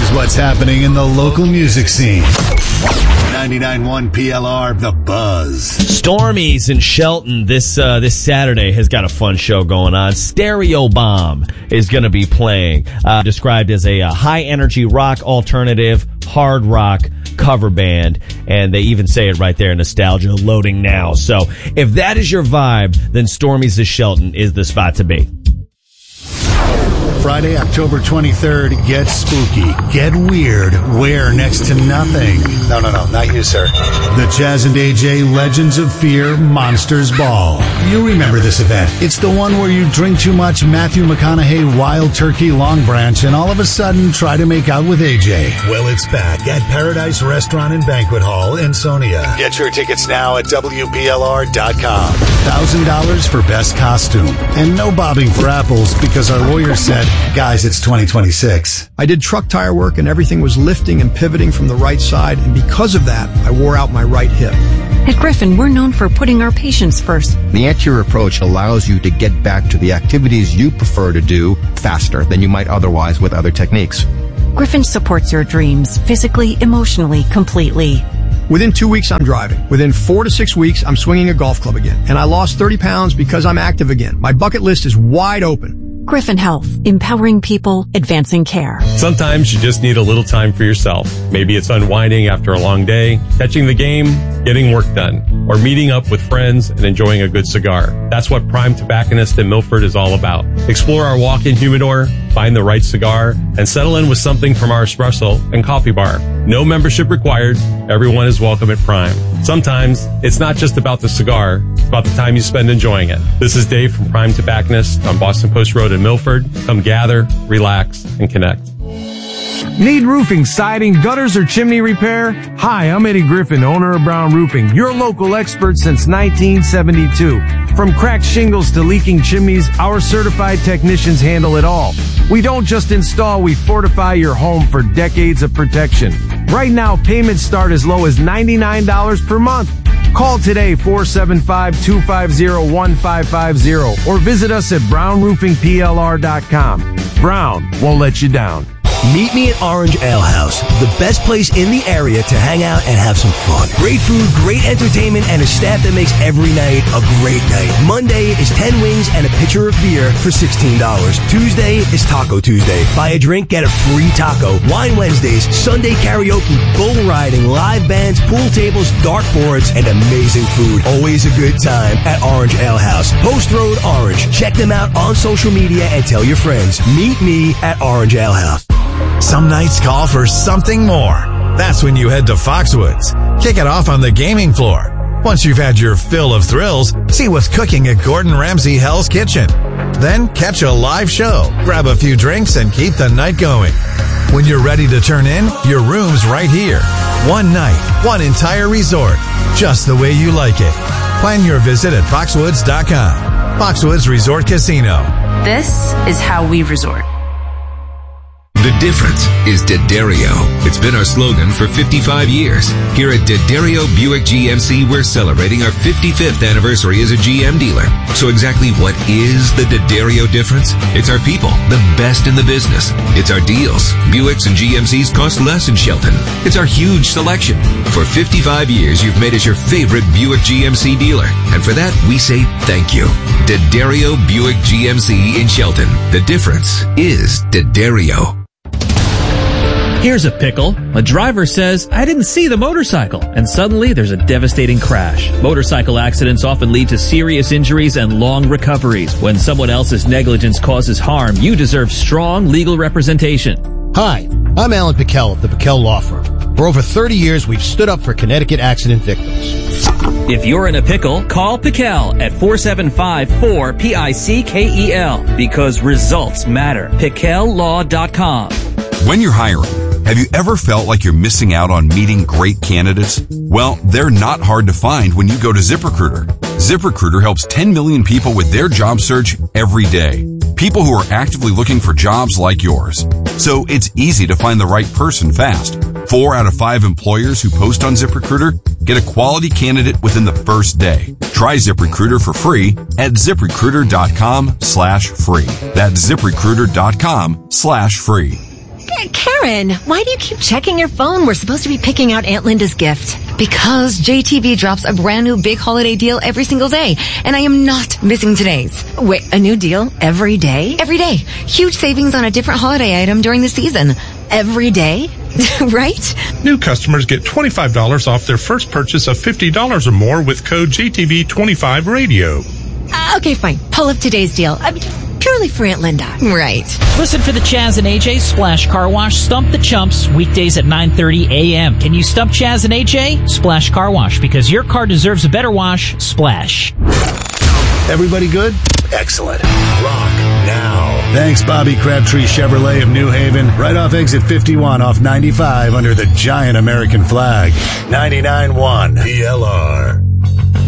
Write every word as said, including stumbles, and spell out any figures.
is what's happening in the local music scene. ninety-nine point one P L R, The Buzz. Stormies in Shelton this uh, this Saturday has got a fun show going on. Stereo Bomb is going to be playing, uh, described as a uh, high-energy rock alternative, hard rock cover band, and they even say it right there, nostalgia loading now. So if that is your vibe, then Stormies in Shelton is the spot to be. Friday, October twenty-third, get spooky, get weird, wear next to nothing. No, no, no, not you, sir. The Chaz and A J Legends of Fear Monsters Ball. You remember this event. It's the one where you drink too much Matthew McConaughey Wild Turkey Long Branch and all of a sudden try to make out with A J. Well, it's back at Paradise Restaurant and Banquet Hall in Sonia. Get your tickets now at W P L R dot com. one thousand dollars for best costume. And no bobbing for apples because our lawyer said, guys, it's twenty twenty-six. I did truck tire work and everything was lifting and pivoting from the right side, and because of that, I wore out my right hip. At Griffin, we're known for putting our patients first. The anterior approach allows you to get back to the activities you prefer to do faster than you might otherwise with other techniques. Griffin supports your dreams, physically, emotionally, completely. Within two weeks, I'm driving. Within four to six weeks, I'm swinging a golf club again. And I lost thirty pounds because I'm active again. My bucket list is wide open. Griffin Health, empowering people, advancing care. Sometimes you just need a little time for yourself. Maybe it's unwinding after a long day, catching the game, getting work done, or meeting up with friends and enjoying a good cigar. That's what Prime Tobacconist in Milford is all about. Explore our walk-in humidor, find the right cigar, and settle in with something from our espresso and coffee bar. No membership required. Everyone is welcome at Prime. Sometimes it's not just about the cigar, it's about the time you spend enjoying it. This is Dave from Prime Tobacconist on Boston Post Road in Milford. Come gather, relax, and connect. Need roofing, siding, gutters, or chimney repair? Hi, I'm Eddie Griffin, owner of Brown Roofing, your local expert since nineteen seventy-two. From cracked shingles to leaking chimneys, our certified technicians handle it all. We don't just install, we fortify your home for decades of protection. Right now, payments start as low as ninety-nine dollars per month. Call today, four seven five, two five zero, one five five zero, or visit us at brown roofing P L R dot com. Brown won't let you down. Meet me at Orange Ale House, the best place in the area to hang out and have some fun. Great food, great entertainment, and a staff that makes every night a great night. Monday is ten wings and a pitcher of beer for sixteen dollars. Tuesday is Taco Tuesday. Buy a drink, get a free taco. Wine Wednesdays, Sunday karaoke, bull riding, live bands, pool tables, dartboards, and amazing food. Always a good time at Orange Ale House. Post Road Orange. Check them out on social media and tell your friends. Meet me at Orange Ale House. Some nights call for something more. That's when you head to Foxwoods. Kick it off on the gaming floor. Once you've had your fill of thrills, see what's cooking at Gordon Ramsay Hell's Kitchen. Then catch a live show, grab a few drinks, and keep the night going. When you're ready to turn in, your room's right here. One night, one entire resort, just the way you like it. Plan your visit at foxwoods dot com. Foxwoods Resort Casino. This is how we resort. The difference is D'Addario. It's been our slogan for fifty-five years. Here at D'Addario Buick G M C, we're celebrating our fifty-fifth anniversary as a G M dealer. So exactly what is the D'Addario difference? It's our people, the best in the business. It's our deals. Buicks and G M Cs cost less in Shelton. It's our huge selection. For fifty-five years, you've made us your favorite Buick G M C dealer. And for that, we say thank you. D'Addario Buick G M C in Shelton. The difference is D'Addario. Here's a pickle. A driver says, I didn't see the motorcycle. And suddenly there's a devastating crash. Motorcycle accidents often lead to serious injuries and long recoveries. When someone else's negligence causes harm, you deserve strong legal representation. Hi, I'm Alan Pickell of the Pickell Law Firm. For over thirty years, we've stood up for Connecticut accident victims. If you're in a pickle, call Pickell at four seven five, four P I C K E L because results matter. Pickell Law dot com. When you're hiring, have you ever felt like you're missing out on meeting great candidates? Well, they're not hard to find when you go to ZipRecruiter. ZipRecruiter helps ten million people with their job search every day. People who are actively looking for jobs like yours. So it's easy to find the right person fast. Four out of five employers who post on ZipRecruiter get a quality candidate within the first day. Try ZipRecruiter for free at ZipRecruiter dot com slash free. That's ZipRecruiter dot com slash free. Karen, why do you keep checking your phone? We're supposed to be picking out Aunt Linda's gift. Because J T V drops a brand new big holiday deal every single day, and I am not missing today's. Wait, a new deal every day? Every day. Huge savings on a different holiday item during the season. Every day? Right? New customers get twenty-five dollars off their first purchase of fifty dollars or more with code J T V twenty-five radio. Uh, okay, fine. Pull up today's deal. I mean, purely for Aunt Linda. Right. Listen for the Chaz and A J Splash Car Wash Stump the Chumps weekdays at nine thirty a.m. Can you stump Chaz and A J? Splash Car Wash, because your car deserves a better wash. Splash. Everybody good? Excellent. Rock now. Thanks, Bobby Crabtree Chevrolet of New Haven. Right off exit fifty-one off ninety-five under the giant American flag. ninety-nine point one P L R.